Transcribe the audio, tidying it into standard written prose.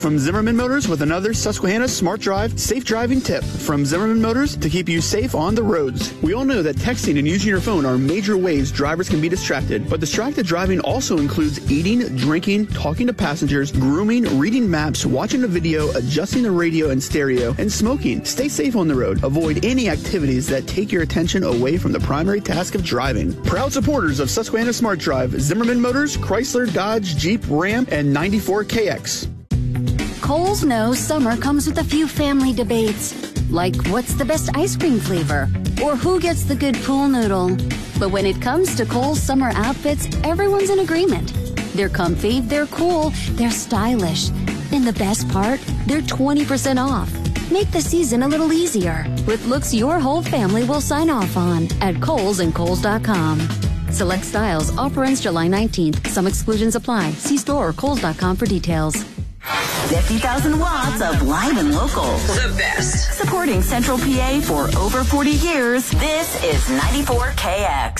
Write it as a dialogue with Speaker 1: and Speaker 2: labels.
Speaker 1: From Zimmerman Motors with another Susquehanna Smart Drive safe driving tip from Zimmerman Motors to keep you safe on the roads. We all know that texting and using your phone are major ways drivers can be distracted, but distracted driving also includes eating, drinking, talking to passengers, grooming, reading maps, watching a video, adjusting the radio and stereo, and smoking. Stay safe on the road. Avoid any activities that take your attention away from the primary task of driving. Proud supporters of Susquehanna Smart Drive, Zimmerman Motors, Chrysler, Dodge, Jeep, Ram, and 94KX.
Speaker 2: Kohl's knows summer comes with a few family debates, like what's the best ice cream flavor, or who gets the good pool noodle. But when it comes to Kohl's summer outfits, everyone's in agreement. They're comfy, they're cool, they're stylish. And the best part, they're 20% off. Make the season a little easier with looks your whole family will sign off on at Kohl's and Kohl's.com. Select styles, offer ends July 19th. Some exclusions apply. See store or Kohl's.com for details.
Speaker 3: 50,000 watts of live and local.
Speaker 4: The best.
Speaker 3: Supporting Central PA for over 40 years, this is 94KX.